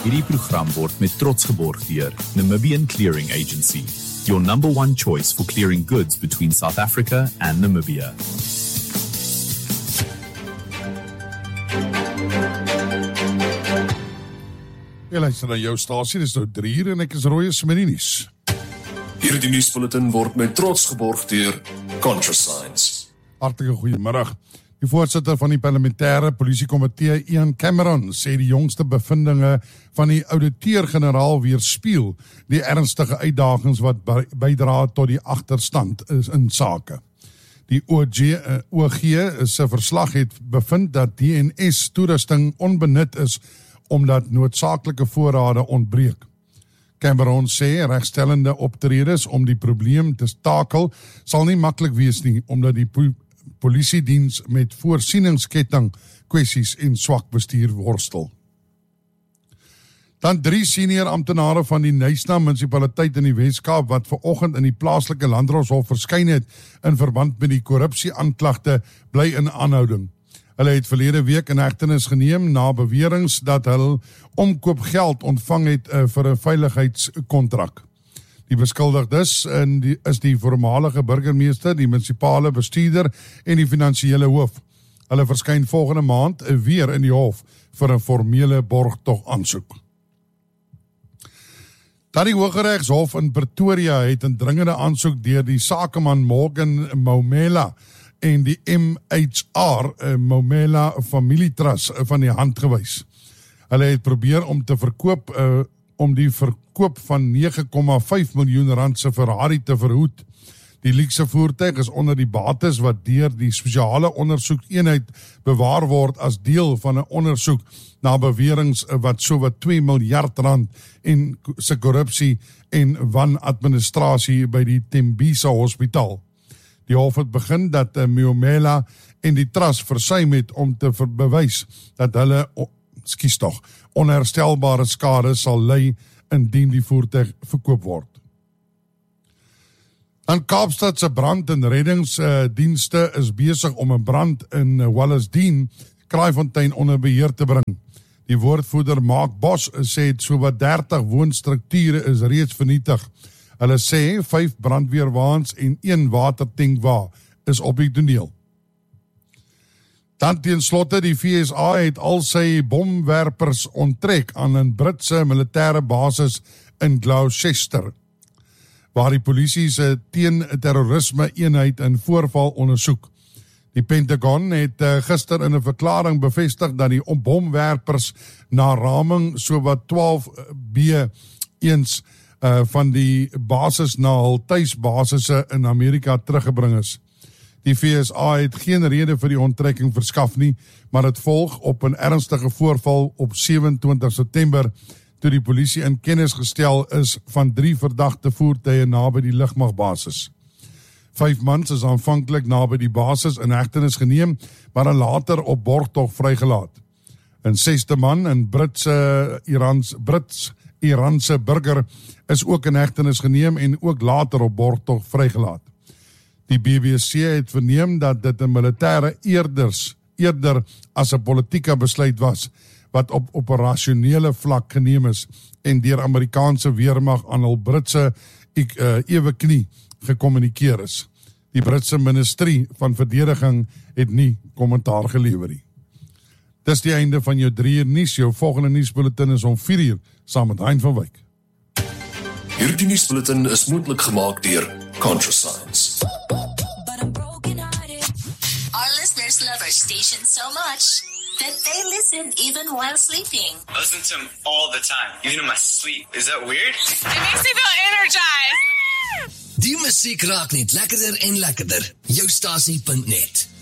Hierdie program word met trots geborg deur Namibian Clearing Agency, your number one choice for clearing goods between South Africa and Namibia. Jy luister na jou stasie, dis nou 3 uur en ek is Roy Smerinis. Hierdie nuusbulletin word met trots geborg deur ContraScience. Hartlike goeiemiddag. Die voorsitter van die parlementêre polisiekomitee, Ian Cameron, sê die jongste bevindinge van die ouditeur-generaal weerspieël die ernstige uitdagings wat bydra tot die agterstand is in sake. Die OG se verslag het bevind dat DNS-toerusting onbenut is omdat noodsaaklike voorrade ontbreek. Cameron sê regstellende optredes om die probleem te takel sal nie maklik wees nie, omdat die polisiediens met voorsieningsketting kwessies en swak bestuur worstel. Dan 3 senior amptenare van die Knysna munisipaliteit in die Weskaap wat vanoggend in die plaaslike landdroshof verskyn het in verband met die korrupsie-aanklagte bly in aanhouding. Hulle het verlede week in hegtenis geneem na beweringe dat hulle omkoopgeld ontvang het vir 'n veiligheidskontrak. Die beskuldigdes is die voormalige burgemeester, die munisipale bestuurder en die finansiële hoof. Hulle verskyn volgende maand weer in die hof vir 'n formele borgtog aansoek. Dan die Hooggeregshof in Pretoria het 'n dringende aansoek deur die sakeman Morgan Momela en die MHR Momela Familietrust van die hand gewys. Hulle het probeer om die verkoop van 9,5 miljoen rand se Ferrari te verhoed. Die luukse voertuig is onder die bates wat deur die spesiale ondersoekeenheid bewaar word as deel van 'n ondersoek na beweringe wat sowat 2 miljard rand in se korrupsie en wanadministrasie by die Tembisa Hospitaal. Die hof het begin dat Momela en die trust versuim het om te bewys dat hulle onherstelbare skade sal ly indien die voertuig verkoop word. Dan Kaapstad se brand- en reddingsdienste is besig om 'n brand in Wallisdene, Kraaifontein onder beheer te bring. Die woordvoerder Mark Bosch sê sowat 30 woonstrukture is reeds vernietig. Hulle sê 5 brandweerwaans en 1 watertankwa is op die toneel. Dan teen slotte, die FSA het al sy bomwerpers onttrek aan 'n Britse militêre basis in Gloucester, waar die polisie se teen-terrorisme eenheid 'n voorval ondersoek. Die Pentagon het gister in 'n verklaring bevestig dat die bomwerpers na raming sowat 12 B1's van die basis na hul tuisbasisse in Amerika teruggebring is. Die FSA het geen rede vir die onttrekking verskaf nie, maar dit volg op 'n ernstige voorval op 27 September toe die polisie in kennis gestel is van 3 verdagte voertuie naby die lugmagbasis. 5 mans is aanvanklik naby die basis in hegtenis geneem, maar later op borgtog vrygelaat. 'n 6de man, 'n Brits-Iranse burger, is ook in hegtenis geneem en ook later op borgtog vrygelaat. Die BBC het verneem dat dit 'n militêre eerder as 'n politieke besluit was, wat op operasionele vlak geneem is en deur Amerikaanse weermag aan hul Britse ewe knie gekommunikeer is. Die Britse Ministerie van Verdediging het nie kommentaar gelewer nie. Dis die einde van jou 3 uur nuus. Jou volgende nuusbulletin is om 4 uur saam met Hein van Wyk. Hierdie nuusbulletin is moontlik gemaak deur ContraScience. Our listeners love our station so much that they listen even while sleeping. I listen to them all the time, even in my sleep. Is that weird? It makes me feel energized. Die musiek raak net lekkerder en lekkerder. Joustasie.net